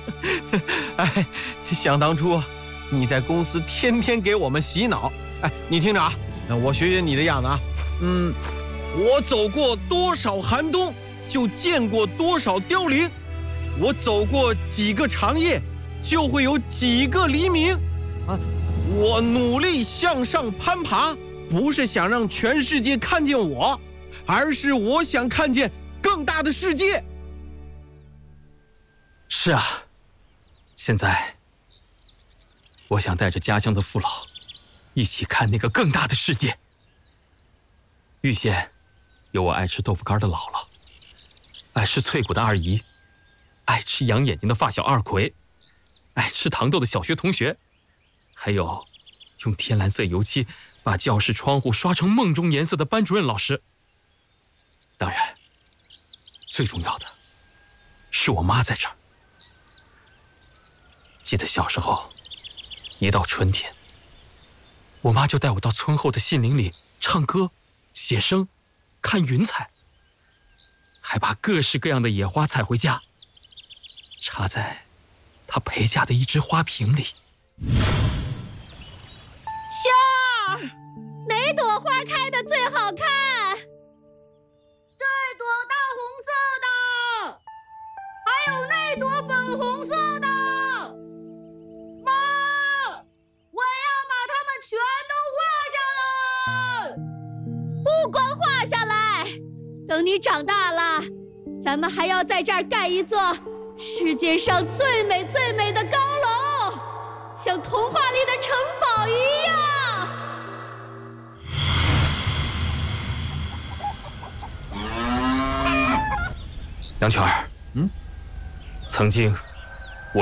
哎，想当初你在公司天天给我们洗脑。哎，你听着啊，我学学你的样子啊。我走过多少寒冬，就见过多少凋零；我走过几个长夜，就会有几个黎明。啊，我努力向上攀爬，不是想让全世界看见我，而是我想看见更大的世界。 是啊，现在我想带着家乡的父老一起看那个更大的世界。玉县有我爱吃豆腐干的姥姥，爱吃脆骨的二姨，爱吃羊眼睛的发小二奎，爱吃糖豆的小学同学，还有用天蓝色油漆把教室窗户刷成梦中颜色的班主任老师。当然，最重要的是我妈在这儿。记得小时候，一到春天，我妈就带我到村后的杏林里唱歌、写生、看云彩，还把各式各样的野花采回家，插在她陪嫁的一只花瓶里。 秀儿，哪朵花开的最好看？ 这朵大红色的，还有那朵粉红色的。妈，我要把它们全都画下来。 不光画下来，等你长大了，咱们还要在这儿盖一座世界上最美最美的高楼，像童话里的城堡一样。 杨泉儿，曾经